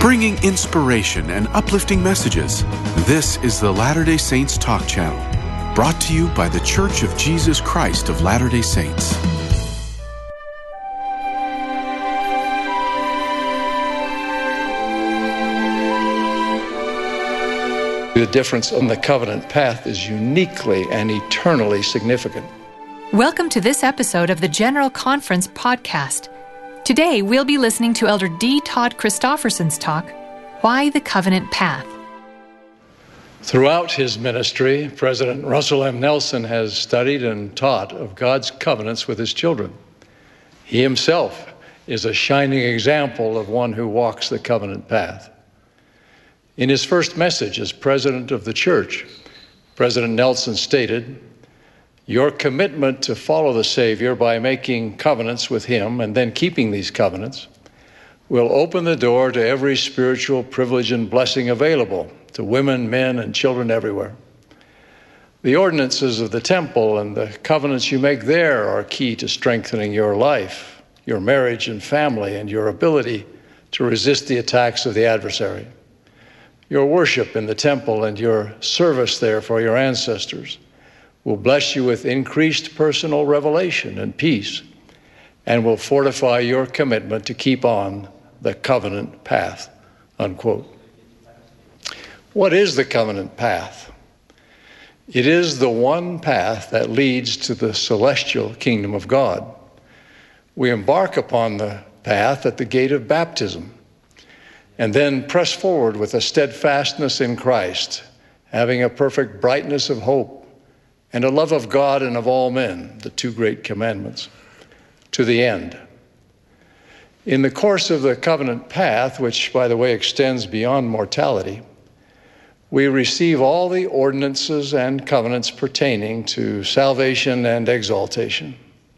bringing inspiration and uplifting messages. This is the Latter-day Saints Talk Channel, brought to you by The Church of Jesus Christ of Latter-day Saints. The difference on the covenant path is uniquely and eternally significant. Welcome to this episode of the General Conference podcast. Today, we'll be listening to Elder D. Todd Christofferson's talk, Why the Covenant Path. Throughout his ministry, President Russell M. Nelson has studied and taught of God's covenants with his children. He himself is a shining example of one who walks the covenant path. In his first message as president of the church, President Nelson stated, "Your commitment to follow the Savior by making covenants with him and then keeping these covenants will open the door to every spiritual privilege and blessing available to women, men, and children everywhere. The ordinances of the temple and the covenants you make there are key to strengthening your life, your marriage and family, and your ability to resist the attacks of the adversary. Your worship in the temple and your service there for your ancestors will bless you with increased personal revelation and peace, and will fortify your commitment to keep on the covenant path," unquote. What is the covenant path? It is the one path that leads to the celestial kingdom of God. We embark upon the path at the gate of baptism, and then press forward with a steadfastness in Christ, having a perfect brightness of hope and a love of God and of all men, the two great commandments, to the end. In the course of the covenant path, which, by the way, extends beyond mortality, we receive all the ordinances and covenants pertaining to salvation and exaltation.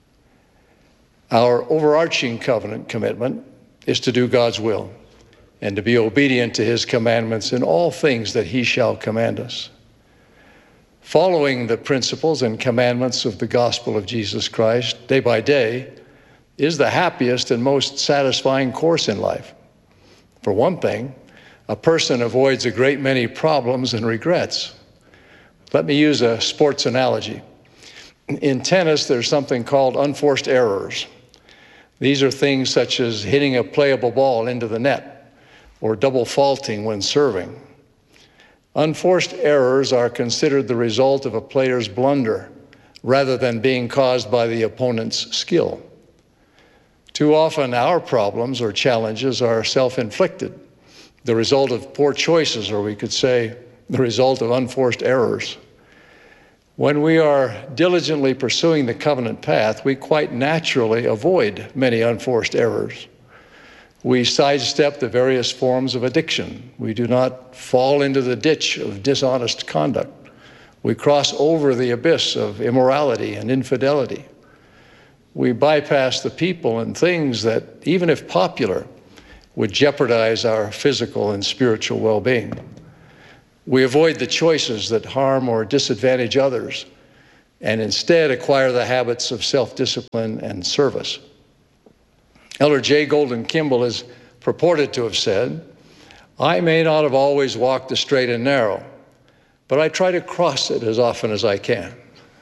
Our overarching covenant commitment is to do God's will and to be obedient to his commandments in all things that he shall command us. Following the principles and commandments of the gospel of Jesus Christ day by day is the happiest and most satisfying course in life. For one thing, a person avoids a great many problems and regrets. Let me use a sports analogy. In tennis, there's something called unforced errors. These are things such as hitting a playable ball into the net or double faulting when serving. Unforced errors are considered the result of a player's blunder rather than being caused by the opponent's skill. Too often, our problems or challenges are self-inflicted, the result of poor choices, or we could say the result of unforced errors. When we are diligently pursuing the covenant path, we quite naturally avoid many unforced errors. We sidestep the various forms of addiction. We do not fall into the ditch of dishonest conduct. We cross over the abyss of immorality and infidelity. We bypass the people and things that, even if popular, would jeopardize our physical and spiritual well-being. We avoid the choices that harm or disadvantage others, and instead acquire the habits of self-discipline and service. Elder J. Golden Kimball is purported to have said, "I may not have always walked the straight and narrow, but I try to cross it as often as I can."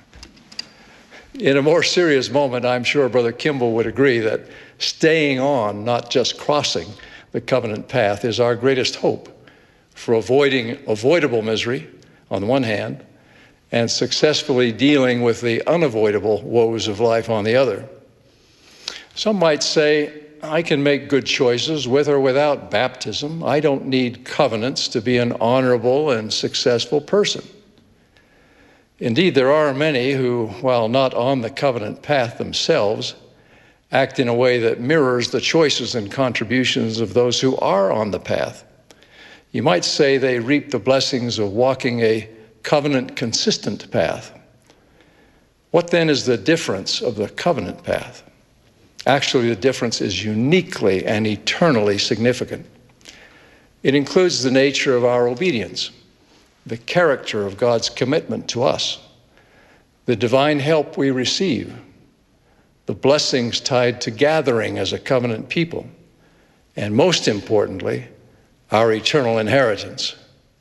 In a more serious moment, I'm sure Brother Kimball would agree that staying on, not just crossing the covenant path, is our greatest hope for avoiding avoidable misery on the one hand, and successfully dealing with the unavoidable woes of life on the other. Some might say, I can make good choices with or without baptism. I don't need covenants to be an honorable and successful person. Indeed, there are many who, while not on the covenant path themselves, act in a way that mirrors the choices and contributions of those who are on the path. You might say they reap the blessings of walking a covenant-consistent path. What then is the difference of the covenant path? Actually, the difference is uniquely and eternally significant. It includes the nature of our obedience, the character of God's commitment to us, the divine help we receive, the blessings tied to gathering as a covenant people, and most importantly, our eternal inheritance.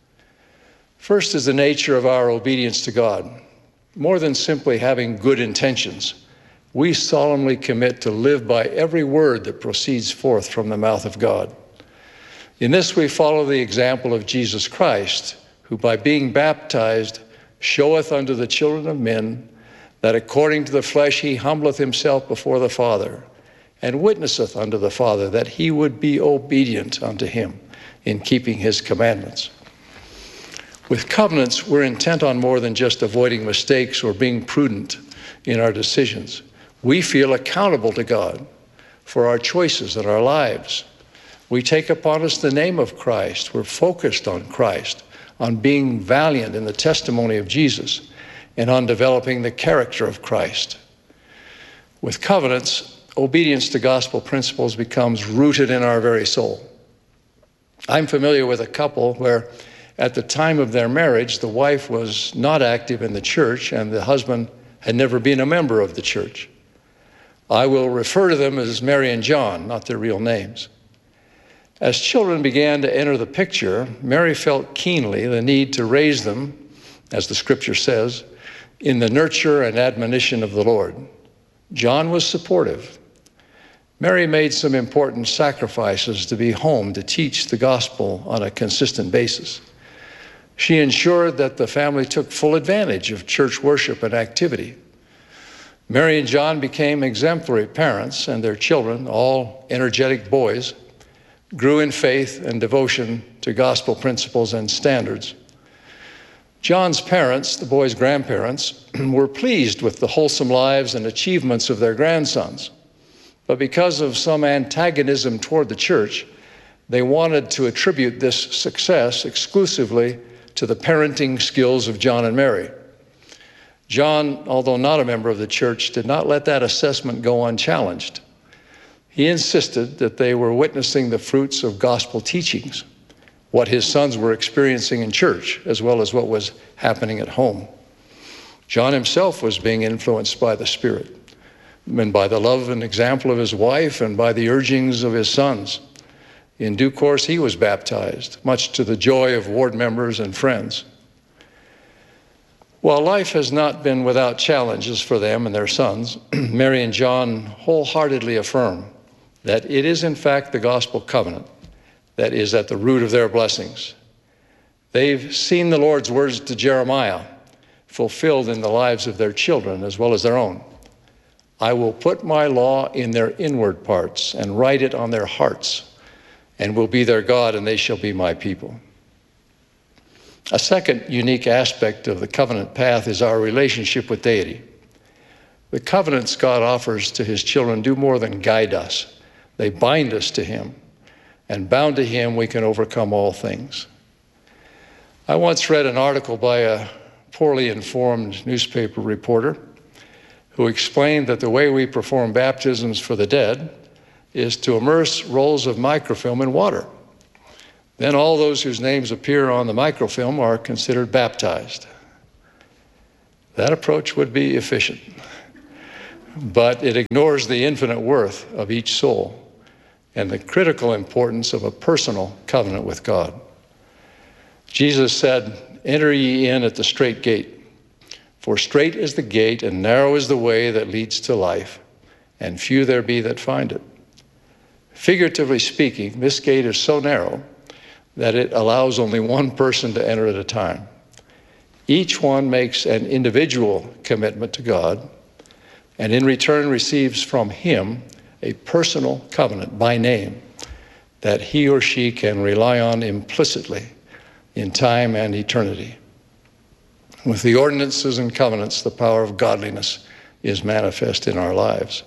First is the nature of our obedience to God. More than simply having good intentions, we solemnly commit to live by every word that proceeds forth from the mouth of God. In this we follow the example of Jesus Christ, who by being baptized showeth unto the children of men that according to the flesh he humbleth himself before the Father, and witnesseth unto the Father that he would be obedient unto him in keeping his commandments. With covenants, we're intent on more than just avoiding mistakes or being prudent in our decisions. We feel accountable to God for our choices and our lives. We take upon us the name of Christ. We're focused on Christ, on being valiant in the testimony of Jesus, and on developing the character of Christ. With covenants, obedience to gospel principles becomes rooted in our very soul. I'm familiar with a couple where at the time of their marriage, the wife was not active in the church and the husband had never been a member of the church. I will refer to them as Mary and John, not their real names. As children began to enter the picture, Mary felt keenly the need to raise them, as the scripture says, in the nurture and admonition of the Lord. John was supportive. Mary made some important sacrifices to be home to teach the gospel on a consistent basis. She ensured that the family took full advantage of church worship and activity. Mary and John became exemplary parents, and their children, all energetic boys, grew in faith and devotion to gospel principles and standards. John's parents, the boys' grandparents, were pleased with the wholesome lives and achievements of their grandsons. But because of some antagonism toward the church, they wanted to attribute this success exclusively to the parenting skills of John and Mary. John, although not a member of the church, did not let that assessment go unchallenged. He insisted that they were witnessing the fruits of gospel teachings, what his sons were experiencing in church, as well as what was happening at home. John himself was being influenced by the Spirit, and by the love and example of his wife, and by the urgings of his sons. In due course, he was baptized, much to the joy of ward members and friends. While life has not been without challenges for them and their sons, Mary and John wholeheartedly affirm that it is in fact the gospel covenant that is at the root of their blessings. They've seen the Lord's words to Jeremiah fulfilled in the lives of their children as well as their own. I will put my law in their inward parts and write it on their hearts, and will be their God, and they shall be my people. A second unique aspect of the covenant path is our relationship with deity. The covenants God offers to his children do more than guide us. They bind us to him, and bound to him we can overcome all things. I once read an article by a poorly informed newspaper reporter who explained that the way we perform baptisms for the dead is to immerse rolls of microfilm in water. Then all those whose names appear on the microfilm are considered baptized. That approach would be efficient, but it ignores the infinite worth of each soul and the critical importance of a personal covenant with God. Jesus said, "Enter ye in at the strait gate, for strait is the gate and narrow is the way that leads to life, and few there be that find it." Figuratively speaking, this gate is so narrow that it allows only one person to enter at a time. Each one makes an individual commitment to God, and in return receives from him a personal covenant by name that he or she can rely on implicitly in time and eternity. With the ordinances and covenants, the power of godliness is manifest in our lives.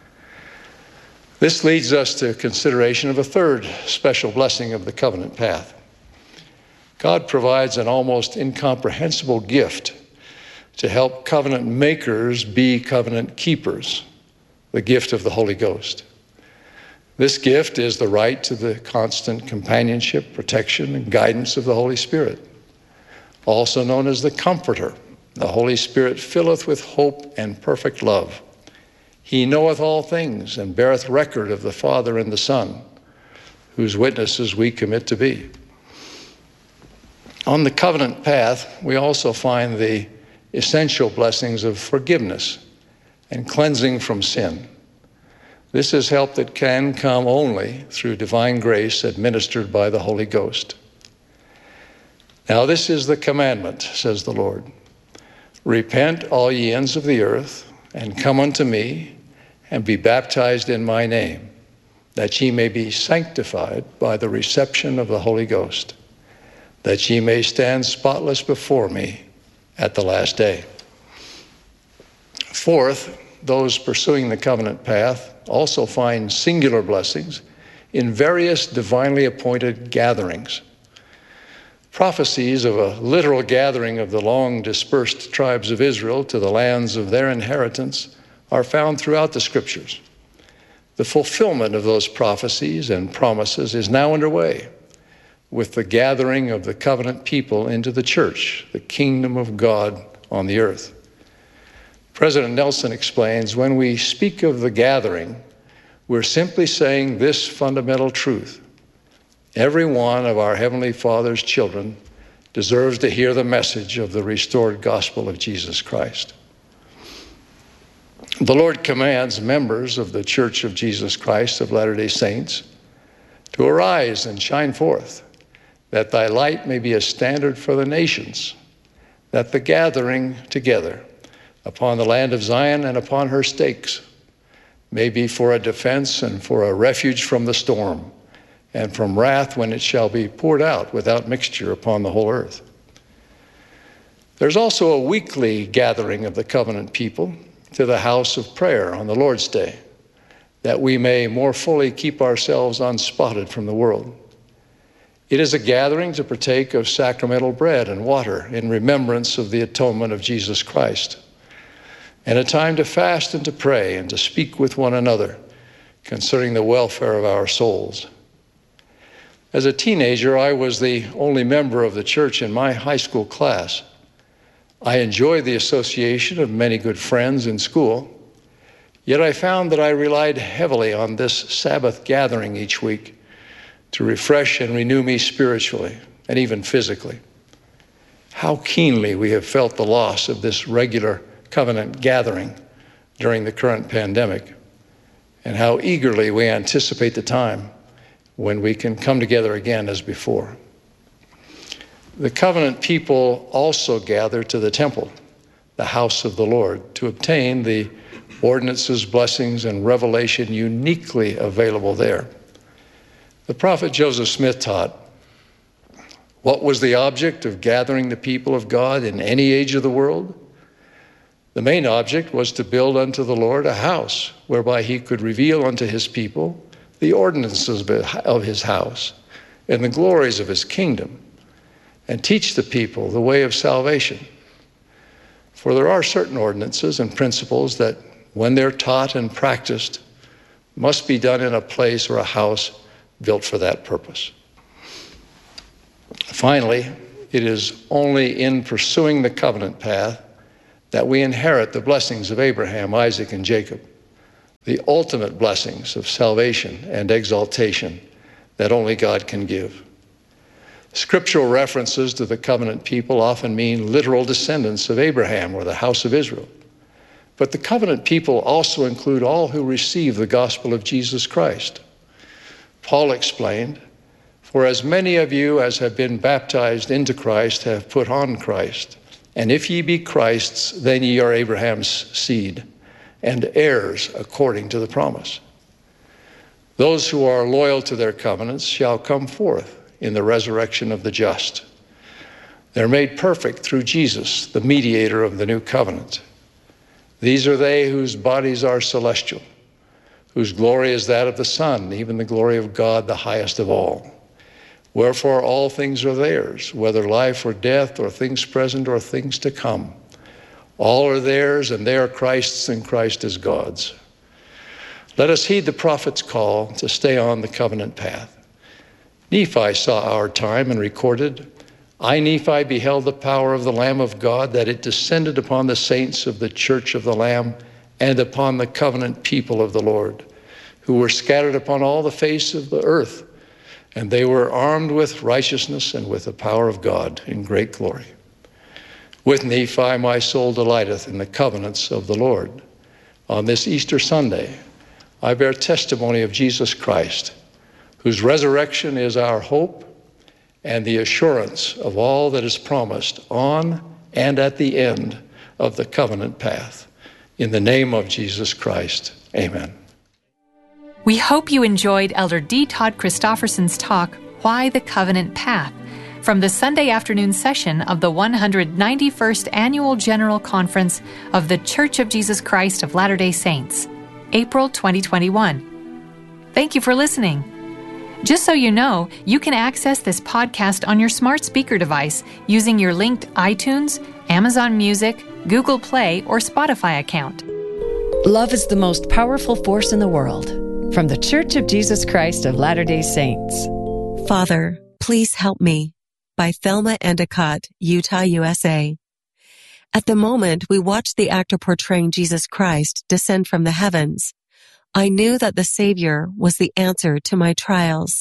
This leads us to consideration of a third special blessing of the covenant path. God provides an almost incomprehensible gift to help covenant makers be covenant keepers, the gift of the Holy Ghost. This gift is the right to the constant companionship, protection, and guidance of the Holy Spirit, also known as the Comforter. The Holy Spirit filleth with hope and perfect love. He knoweth all things and beareth record of the Father and the Son, whose witnesses we commit to be. On the covenant path, we also find the essential blessings of forgiveness and cleansing from sin. This is help that can come only through divine grace administered by the Holy Ghost. Now this is the commandment, says the Lord. Repent, all ye ends of the earth, and come unto me, and be baptized in my name, that ye may be sanctified by the reception of the Holy Ghost, that ye may stand spotless before me at the last day. Fourth, those pursuing the covenant path also find singular blessings in various divinely appointed gatherings. Prophecies of a literal gathering of the long dispersed tribes of Israel to the lands of their inheritance are found throughout the Scriptures. The fulfillment of those prophecies and promises is now underway with the gathering of the covenant people into the church, the kingdom of God on the earth. President Nelson explains, when we speak of the gathering, we're simply saying this fundamental truth. Every one of our Heavenly Father's children deserves to hear the message of the restored gospel of Jesus Christ. The Lord commands members of the Church of Jesus Christ of Latter-day Saints to arise and shine forth, that thy light may be a standard for the nations, that the gathering together upon the land of Zion and upon her stakes may be for a defense and for a refuge from the storm, and from wrath when it shall be poured out without mixture upon the whole earth. There's also a weekly gathering of the covenant people to the house of prayer on the Lord's Day, that we may more fully keep ourselves unspotted from the world. It is a gathering to partake of sacramental bread and water in remembrance of the atonement of Jesus Christ, and a time to fast and to pray and to speak with one another concerning the welfare of our souls. As a teenager, I was the only member of the church in my high school class. I enjoyed the association of many good friends in school, yet I found that I relied heavily on this Sabbath gathering each week to refresh and renew me spiritually and even physically. How keenly we have felt the loss of this regular covenant gathering during the current pandemic, and how eagerly we anticipate the time when we can come together again as before. The covenant people also gather to the temple, the house of the Lord, to obtain the ordinances, blessings, and revelation uniquely available there. The prophet Joseph Smith taught, what was the object of gathering the people of God in any age of the world? The main object was to build unto the Lord a house whereby he could reveal unto his people the ordinances of his house and the glories of his kingdom, and teach the people the way of salvation. For there are certain ordinances and principles that, when they're taught and practiced, must be done in a place or a house built for that purpose. Finally, it is only in pursuing the covenant path that we inherit the blessings of Abraham, Isaac, and Jacob, the ultimate blessings of salvation and exaltation that only God can give. Scriptural references to the covenant people often mean literal descendants of Abraham or the house of Israel. But the covenant people also include all who receive the gospel of Jesus Christ. Paul explained, for as many of you as have been baptized into Christ have put on Christ. And if ye be Christ's, then ye are Abraham's seed, and heirs according to the promise. Those who are loyal to their covenants shall come forth in the resurrection of the just. They're made perfect through Jesus, the mediator of the new covenant. These are they whose bodies are celestial, whose glory is that of the Son, even the glory of God, the highest of all. Wherefore all things are theirs, whether life or death, or things present or things to come. All are theirs, and they are Christ's, and Christ is God's. Let us heed the prophet's call to stay on the covenant path. Nephi saw our time and recorded, I, Nephi, beheld the power of the Lamb of God, that it descended upon the saints of the church of the Lamb and upon the covenant people of the Lord, who were scattered upon all the face of the earth. and they were armed with righteousness and with the power of God in great glory. With Nephi my soul delighteth in the covenants of the Lord. On this Easter Sunday, I bear testimony of Jesus Christ, whose resurrection is our hope and the assurance of all that is promised on and at the end of the covenant path. In the name of Jesus Christ, amen. We hope you enjoyed Elder D. Todd Christofferson's talk, Why the Covenant Path, from the Sunday afternoon session of the 191st Annual General Conference of the Church of Jesus Christ of Latter-day Saints, April 2021. Thank you for listening. Just so you know, you can access this podcast on your smart speaker device using your linked iTunes, Amazon Music, Google Play, or Spotify account. Love is the most powerful force in the world. From the Church of Jesus Christ of Latter-day Saints. Father, Please Help Me by Thelma Endicott, Utah, USA. At the moment we watched the actor portraying Jesus Christ descend from the heavens, I knew that the Savior was the answer to my trials.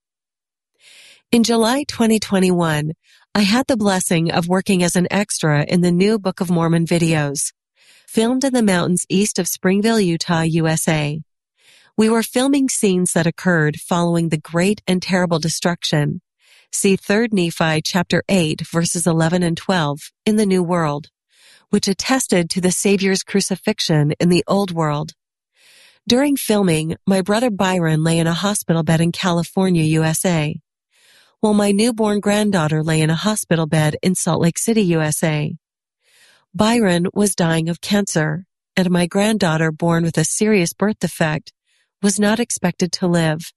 In July 2021, I had the blessing of working as an extra in the new Book of Mormon videos, filmed in the mountains east of Springville, Utah, USA. We were filming scenes that occurred following the great and terrible destruction. See 3 Nephi chapter 8, verses 11 and 12 in the New World, which attested to the Savior's crucifixion in the Old World. During filming, my brother Byron lay in a hospital bed in California, USA, while my newborn granddaughter lay in a hospital bed in Salt Lake City, USA. Byron was dying of cancer, and my granddaughter, born with a serious birth defect, was not expected to live.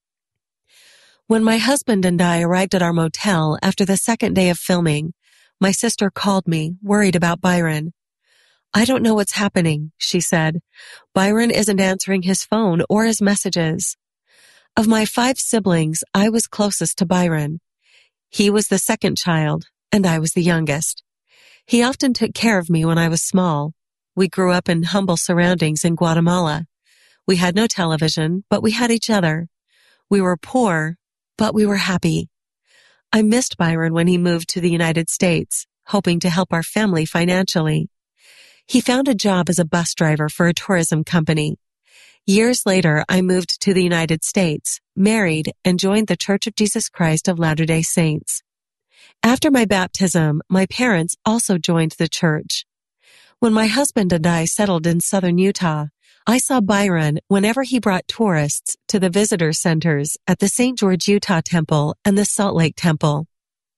When my husband and I arrived at our motel after the second day of filming, my sister called me, worried about Byron. "I don't know what's happening," she said. "Byron isn't answering his phone or his messages." Of my 5 siblings, I was closest to Byron. He was the second child, and I was the youngest. He often took care of me when I was small. We grew up in humble surroundings in Guatemala. We had no television, but we had each other. We were poor, but we were happy. I missed Byron when he moved to the United States, hoping to help our family financially. He found a job as a bus driver for a tourism company. Years later, I moved to the United States, married, and joined the Church of Jesus Christ of Latter-day Saints. After my baptism, my parents also joined the church. When my husband and I settled in southern Utah, I saw Byron whenever he brought tourists to the visitor centers at the St. George, Utah Temple and the Salt Lake Temple.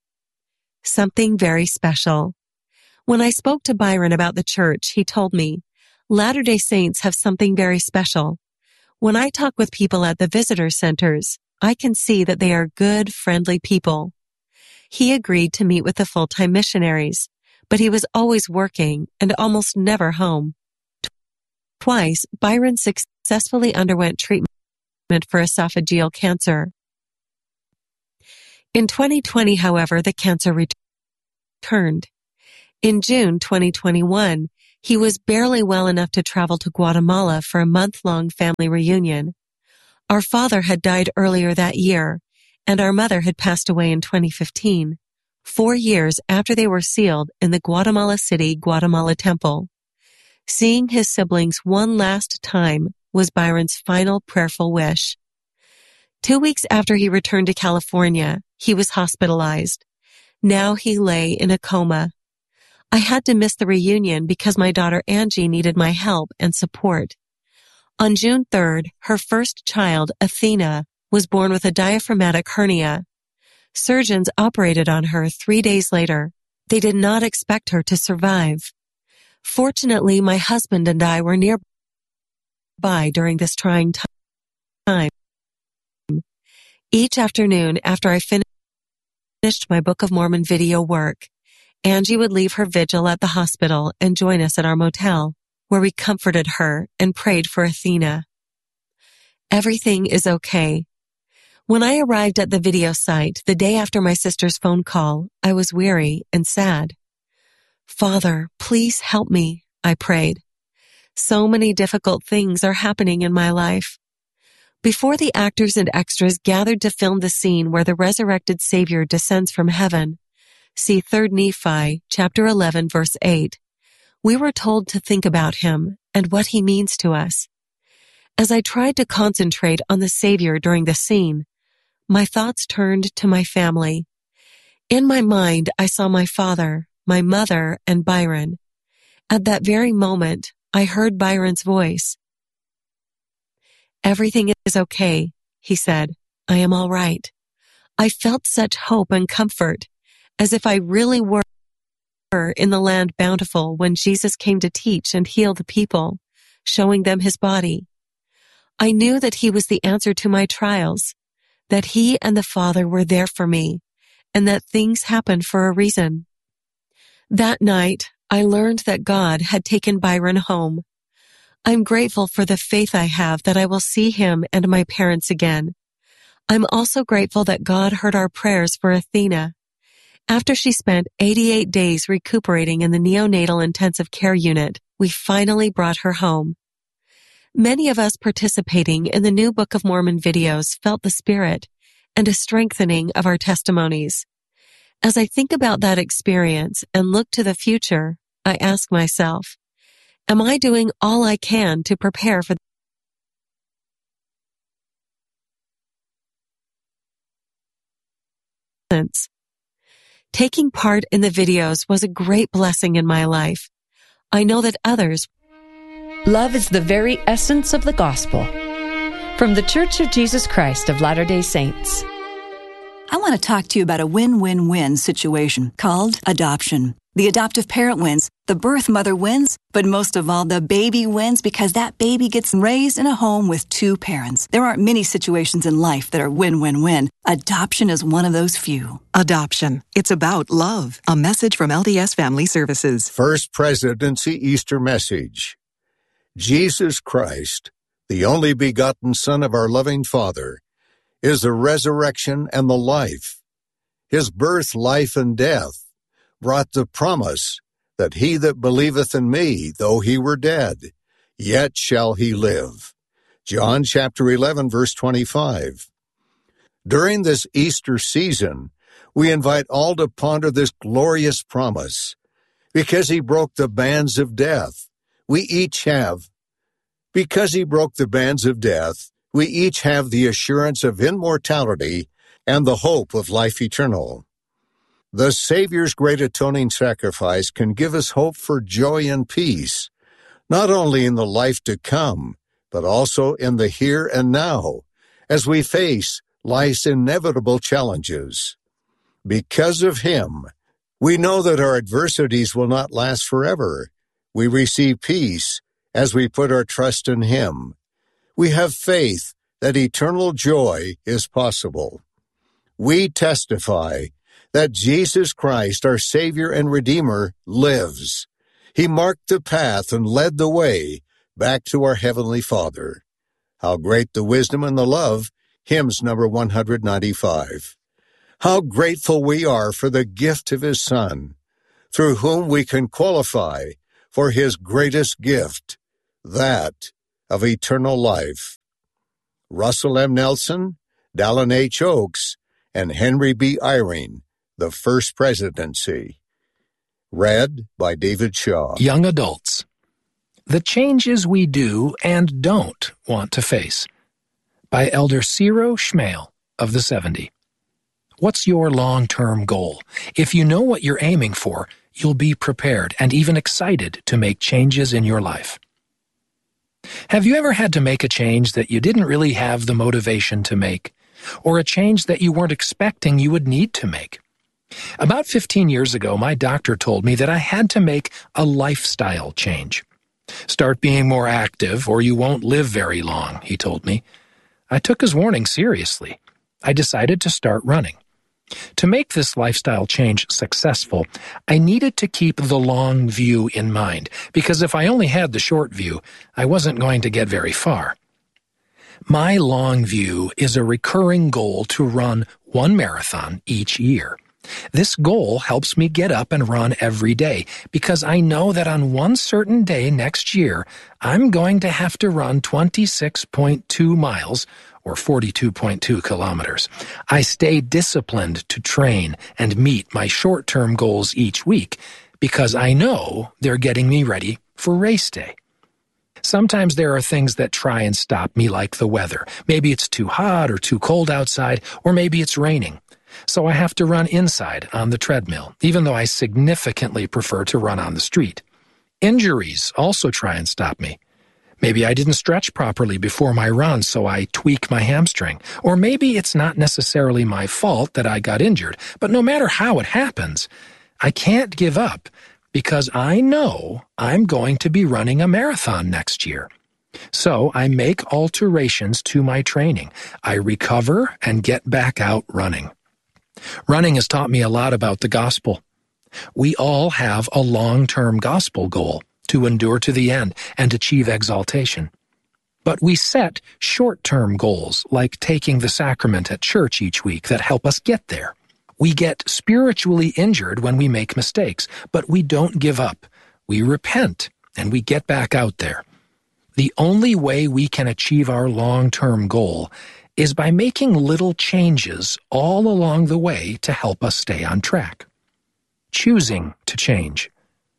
Something very special. When I spoke to Byron about the church, he told me, "Latter-day Saints have something very special. When I talk with people at the visitor centers, I can see that they are good, friendly people." He agreed to meet with the full-time missionaries, but he was always working and almost never home. Twice, Byron successfully underwent treatment for esophageal cancer. In 2020, however, the cancer returned. In June 2021, he was barely well enough to travel to Guatemala for a month-long family reunion. Our father had died earlier that year, and our mother had passed away in 2015, 4 years after they were sealed in the Guatemala City, Guatemala Temple. Seeing his siblings one last time was Byron's final prayerful wish. 2 weeks after he returned to California, he was hospitalized. Now he lay in a coma. I had to miss the reunion because my daughter Angie needed my help and support. On June 3rd, her first child, Athena, was born with a diaphragmatic hernia. Surgeons operated on her 3 days later. They did not expect her to survive. Fortunately, my husband and I were nearby during this trying time. Each afternoon after I finished my Book of Mormon video work, Angie would leave her vigil at the hospital and join us at our motel, where we comforted her and prayed for Athena. Everything is okay. When I arrived at the video site the day after my sister's phone call, I was weary and sad. "Father, please help me," I prayed. So many difficult things are happening in my life. Before the actors and extras gathered to film the scene where the resurrected Savior descends from heaven, see 3 Nephi, chapter 11, verse 8, we were told to think about him and what he means to us. As I tried to concentrate on the Savior during the scene, my thoughts turned to my family. In my mind, I saw my father, my mother, and Byron. At that very moment, I heard Byron's voice. "Everything is okay," he said. "I am all right." I felt such hope and comfort, as if I really were in the land bountiful when Jesus came to teach and heal the people, showing them his body. I knew that he was the answer to my trials, that he and the Father were there for me, and that things happened for a reason. That night, I learned that God had taken Byron home. I'm grateful for the faith I have that I will see him and my parents again. I'm also grateful that God heard our prayers for Athena. After she spent 88 days recuperating in the neonatal intensive care unit, we finally brought her home. Many of us participating in the new Book of Mormon videos felt the Spirit and a strengthening of our testimonies. As I think about that experience and look to the future, I ask myself, am I doing all I can to prepare for this? Taking part in the videos was a great blessing in my life. I know that others. Love is the very essence of the gospel. From the Church of Jesus Christ of Latter-day Saints. I want to talk to you about a win-win-win situation called adoption. The adoptive parent wins, the birth mother wins, but most of all, the baby wins because that baby gets raised in a home with two parents. There aren't many situations in life that are win-win-win. Adoption is one of those few. Adoption. It's about love. A message from LDS Family Services. First Presidency Easter Message. Jesus Christ, the only begotten Son of our loving Father, is the resurrection and the life. His birth, life, and death brought the promise that he that believeth in me, though he were dead, yet shall he live. John chapter 11, verse 25. During this Easter season, we invite all to ponder this glorious promise. Because he broke the bands of death, Because he broke the bands of death, we each have the assurance of immortality and the hope of life eternal. The Savior's great atoning sacrifice can give us hope for joy and peace, not only in the life to come, but also in the here and now, as we face life's inevitable challenges. Because of him, we know that our adversities will not last forever. We receive peace as we put our trust in him. We have faith that eternal joy is possible. We testify that Jesus Christ, our Savior and Redeemer, lives. He marked the path and led the way back to our Heavenly Father. How great the wisdom and the love, hymns number 195. How grateful we are for the gift of his Son, through whom we can qualify for his greatest gift, that of eternal life. Russell M. Nelson, Dallin H. Oaks, and Henry B. Eyring, The First Presidency. Read by David Shaw. Young adults. The changes we do and don't want to face. By Elder Ciro Schmale of the 70. What's your long-term goal? If you know what you're aiming for, you'll be prepared and even excited to make changes in your life. Have you ever had to make a change that you didn't really have the motivation to make, or a change that you weren't expecting you would need to make? About 15 years ago, my doctor told me that I had to make a lifestyle change. Start being more active or you won't live very long, he told me. I took his warning seriously. I decided to start running. To make this lifestyle change successful, I needed to keep the long view in mind, because if I only had the short view, I wasn't going to get very far. My long view is a recurring goal to run one marathon each year. This goal helps me get up and run every day because I know that on one certain day next year, I'm going to have to run 26.2 miles or 42.2 kilometers. I stay disciplined to train and meet my short-term goals each week because I know they're getting me ready for race day. Sometimes there are things that try and stop me, like the weather. Maybe it's too hot or too cold outside, or maybe it's raining. So I have to run inside on the treadmill, even though I significantly prefer to run on the street. Injuries also try and stop me. Maybe I didn't stretch properly before my run, so I tweak my hamstring. Or maybe it's not necessarily my fault that I got injured, but no matter how it happens, I can't give up because I know I'm going to be running a marathon next year. So I make alterations to my training. I recover and get back out running. Running has taught me a lot about the gospel. We all have a long-term gospel goal to endure to the end and achieve exaltation. But we set short-term goals, like taking the sacrament at church each week, that help us get there. We get spiritually injured when we make mistakes, but we don't give up. We repent, and we get back out there. The only way we can achieve our long-term goal is by making little changes all along the way to help us stay on track. Choosing to change.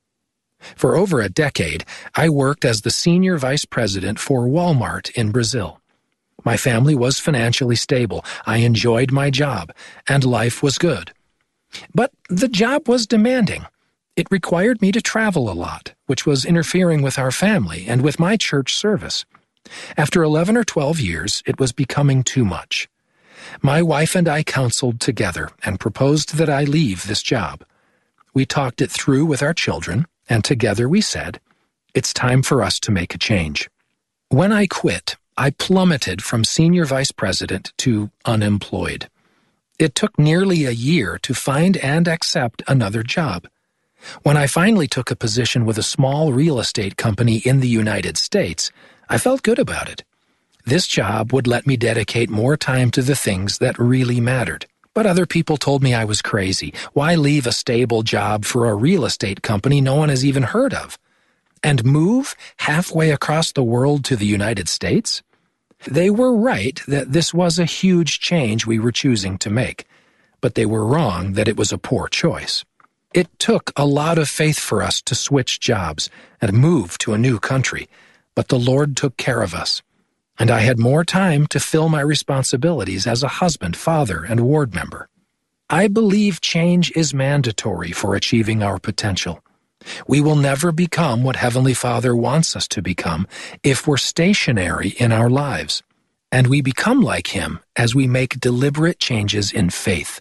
For over a decade, I worked as the senior vice president for Walmart in Brazil. My family was financially stable, I enjoyed my job, and life was good. But the job was demanding. It required me to travel a lot, which was interfering with our family and with my church service. After 11 or 12 years, it was becoming too much. My wife and I counseled together and proposed that I leave this job. We talked it through with our children, and together we said, "It's time for us to make a change." When I quit, I plummeted from senior vice president to unemployed. It took nearly a year to find and accept another job. When I finally took a position with a small real estate company in the United States, I felt good about it. This job would let me dedicate more time to the things that really mattered. But other people told me I was crazy. Why leave a stable job for a real estate company no one has even heard of? And move halfway across the world to the United States? They were right that this was a huge change we were choosing to make, but they were wrong that it was a poor choice. It took a lot of faith for us to switch jobs and move to a new country, but the Lord took care of us, and I had more time to fill my responsibilities as a husband, father, and ward member. I believe change is mandatory for achieving our potential. We will never become what Heavenly Father wants us to become if we're stationary in our lives, and we become like Him as we make deliberate changes in faith.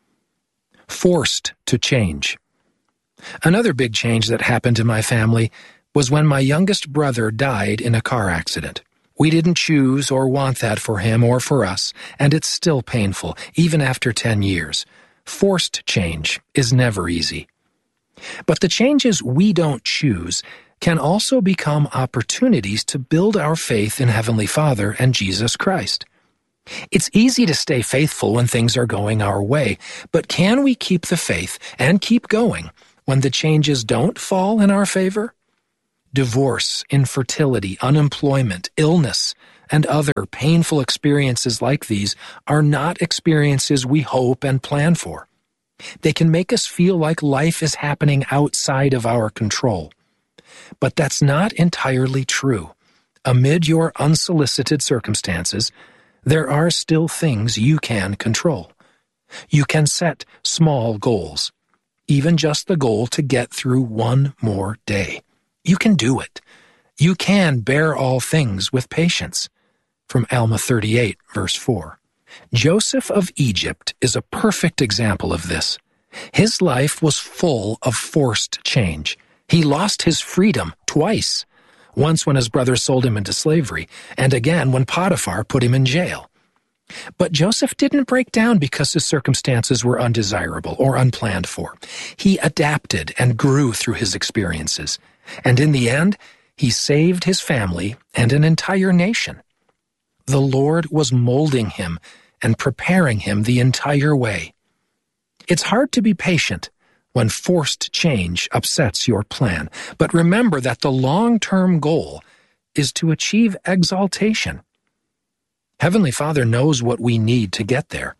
Forced to change. Another big change that happened to my family was when my youngest brother died in a car accident. We didn't choose or want that for him or for us, and it's still painful, even after 10 years. Forced change is never easy. But the changes we don't choose can also become opportunities to build our faith in Heavenly Father and Jesus Christ. It's easy to stay faithful when things are going our way, but can we keep the faith and keep going when the changes don't fall in our favor? Divorce, infertility, unemployment, illness, and other painful experiences like these are not experiences we hope and plan for. They can make us feel like life is happening outside of our control. But that's not entirely true. Amid your unsolicited circumstances, there are still things you can control. You can set small goals, even just the goal to get through one more day. You can do it. You can bear all things with patience. From Alma 38, verse 4. Joseph of Egypt is a perfect example of this. His life was full of forced change. He lost his freedom twice, once when his brothers sold him into slavery, and again when Potiphar put him in jail. But Joseph didn't break down because his circumstances were undesirable or unplanned for. He adapted and grew through his experiences, and in the end, he saved his family and an entire nation. The Lord was molding him and preparing him the entire way. It's hard to be patient when forced change upsets your plan, but remember that the long-term goal is to achieve exaltation. Heavenly Father knows what we need to get there.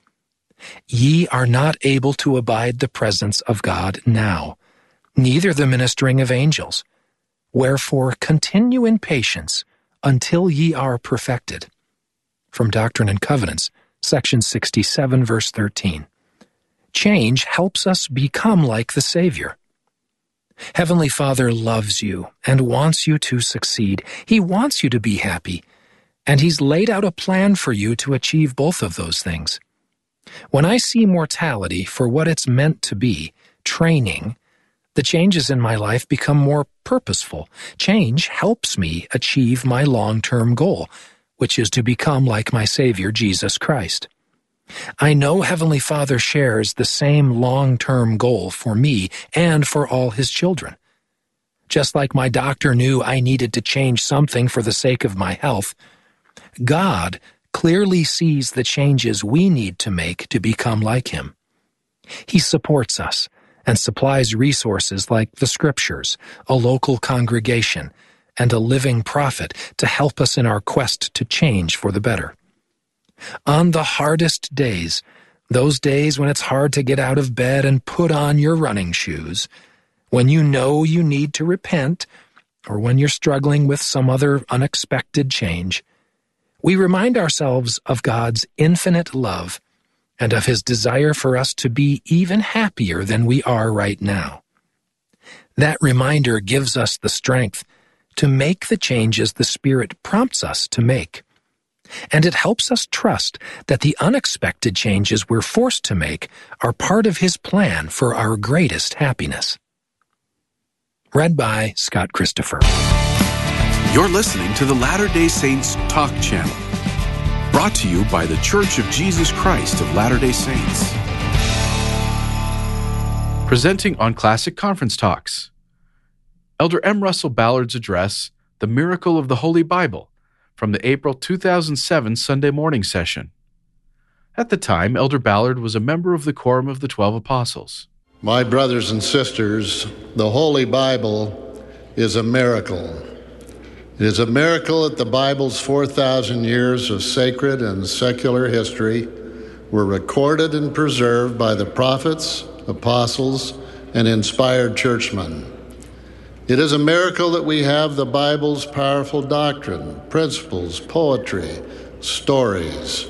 Ye are not able to abide the presence of God now, neither the ministering of angels. Wherefore continue in patience until ye are perfected. From Doctrine and Covenants, section 67, verse 13. Change helps us become like the Savior. Heavenly Father loves you and wants you to succeed. He wants you to be happy, and He's laid out a plan for you to achieve both of those things. When I see mortality for what it's meant to be, training, the changes in my life become more purposeful. Change helps me achieve my long-term goal, which is to become like my Savior, Jesus Christ. I know Heavenly Father shares the same long-term goal for me and for all His children. Just like my doctor knew I needed to change something for the sake of my health, God clearly sees the changes we need to make to become like Him. He supports us and supplies resources like the Scriptures, a local congregation, and a living prophet to help us in our quest to change for the better. On the hardest days, those days when it's hard to get out of bed and put on your running shoes, when you know you need to repent, or when you're struggling with some other unexpected change, we remind ourselves of God's infinite love and of His desire for us to be even happier than we are right now. That reminder gives us the strength to make the changes the Spirit prompts us to make. And it helps us trust that the unexpected changes we're forced to make are part of His plan for our greatest happiness. Read by Scott Christopher. You're listening to the Latter-day Saints Talk Channel, brought to you by the Church of Jesus Christ of Latter-day Saints. Presenting on Classic Conference Talks, Elder M. Russell Ballard's address, The Miracle of the Holy Bible, from the April 2007 Sunday morning session. At the time, Elder Ballard was a member of the Quorum of the 12 Apostles. My brothers and sisters, the Holy Bible is a miracle. It is a miracle that the Bible's 4,000 years of sacred and secular history were recorded and preserved by the prophets, apostles, and inspired churchmen. It is a miracle that we have the Bible's powerful doctrine, principles, poetry, stories.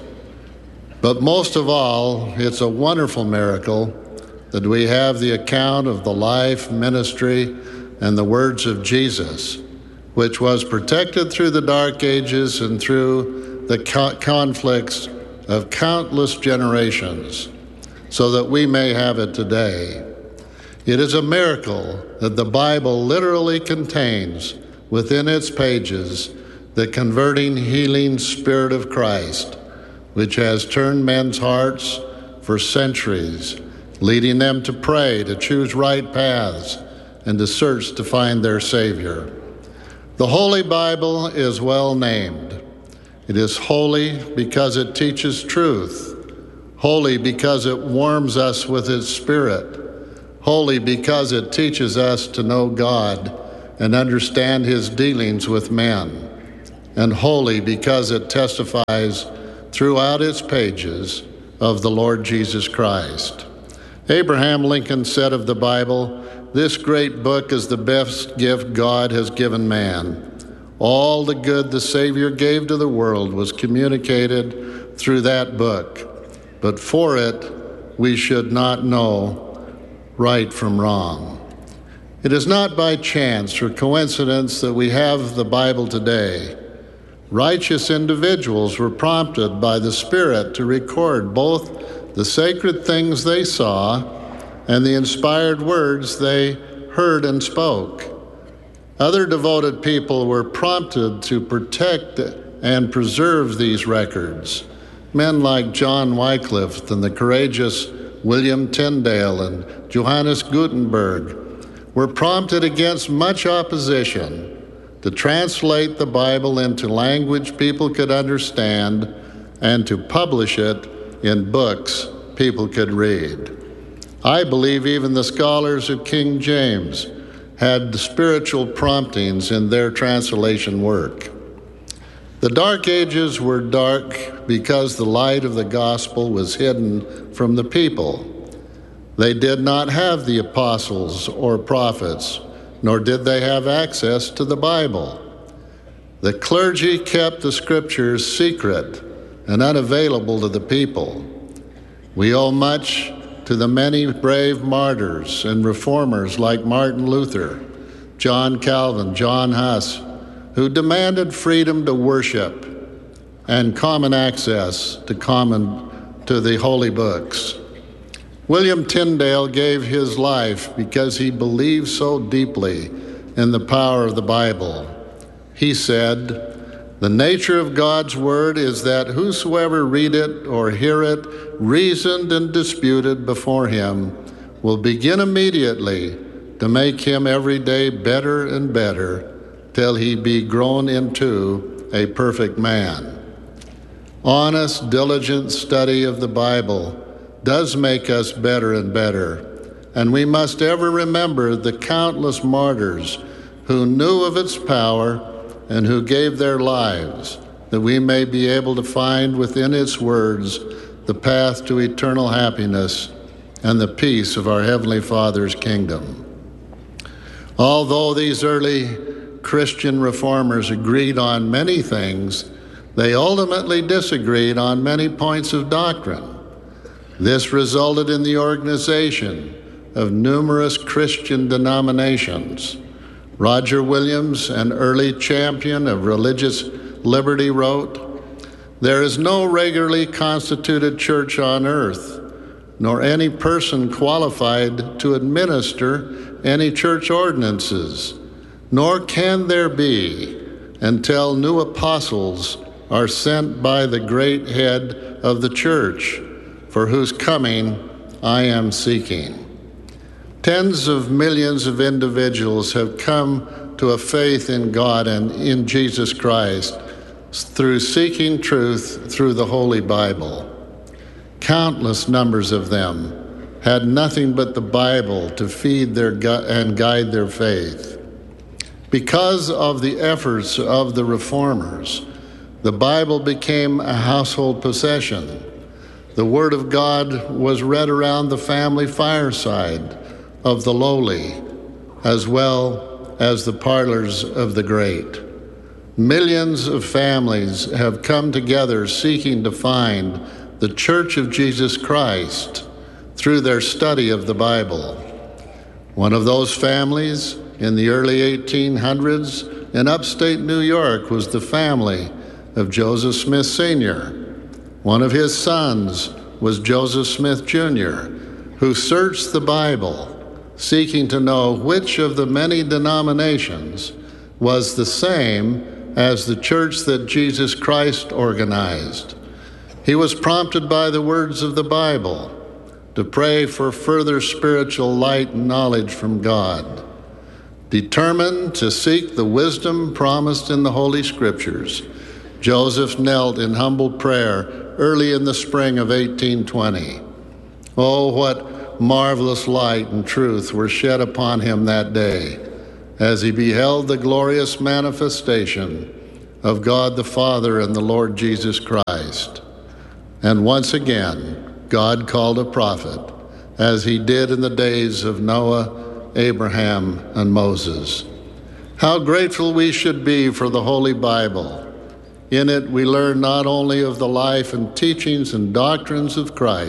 But most of all, it's a wonderful miracle that we have the account of the life, ministry, and the words of Jesus, which was protected through the dark ages and through the conflicts of countless generations, so that we may have it today. It is a miracle that the Bible literally contains within its pages the converting, healing Spirit of Christ, which has turned men's hearts for centuries, leading them to pray, to choose right paths, and to search to find their Savior. The Holy Bible is well named. It is holy because it teaches truth, holy because it warms us with its Spirit, holy because it teaches us to know God and understand His dealings with men, and holy because it testifies throughout its pages of the Lord Jesus Christ. Abraham Lincoln said of the Bible, "This great book is the best gift God has given man. All the good the Savior gave to the world was communicated through that book, but for it we should not know right from wrong." It is not by chance or coincidence that we have the Bible today. Righteous individuals were prompted by the Spirit to record both the sacred things they saw and the inspired words they heard and spoke. Other devoted people were prompted to protect and preserve these records. Men like John Wycliffe and the courageous William Tyndale and Johannes Gutenberg were prompted against much opposition to translate the Bible into language people could understand and to publish it in books people could read. I believe even the scholars of King James had spiritual promptings in their translation work. The Dark Ages were dark because the light of the gospel was hidden from the people. They did not have the apostles or prophets, nor did they have access to the Bible. The clergy kept the scriptures secret and unavailable to the people. We owe much to the many brave martyrs and reformers like Martin Luther, John Calvin, John Huss, who demanded freedom to worship and common access to the holy books. William Tyndale gave his life because he believed so deeply in the power of the Bible. He said, "The nature of God's word is that whosoever read it or hear it, reasoned and disputed before him, will begin immediately to make him every day better and better, till he be grown into a perfect man." Honest, diligent study of the Bible does make us better and better, and we must ever remember the countless martyrs who knew of its power and who gave their lives, that we may be able to find within its words the path to eternal happiness and the peace of our Heavenly Father's kingdom. Although these early Christian reformers agreed on many things, they ultimately disagreed on many points of doctrine. This resulted in the organization of numerous Christian denominations. Roger Williams, an early champion of religious liberty, wrote, "There is no regularly constituted church on earth, nor any person qualified to administer any church ordinances, nor can there be until new apostles are sent by the great head of the church, for whose coming I am seeking." Tens of millions of individuals have come to a faith in God and in Jesus Christ through seeking truth through the Holy Bible. Countless numbers of them had nothing but the Bible to feed and guide their faith. Because of the efforts of the reformers, the Bible became a household possession. The Word of God was read around the family fireside of the lowly, as well as the parlors of the great. Millions of families have come together seeking to find the Church of Jesus Christ through their study of the Bible. One of those families in the early 1800s in upstate New York was the family of Joseph Smith Sr. One of his sons was Joseph Smith Jr., who searched the Bible, seeking to know which of the many denominations was the same as the church that Jesus Christ organized. He was prompted by the words of the Bible to pray for further spiritual light and knowledge from God. Determined to seek the wisdom promised in the Holy Scriptures, Joseph knelt in humble prayer early in the spring of 1820. Oh, what marvelous light and truth were shed upon him that day as he beheld the glorious manifestation of God the Father and the Lord Jesus Christ. And once again, God called a prophet, as he did in the days of Noah, Abraham, and Moses. How grateful we should be for the Holy Bible. In it, we learn not only of the life and teachings and doctrines of Christ,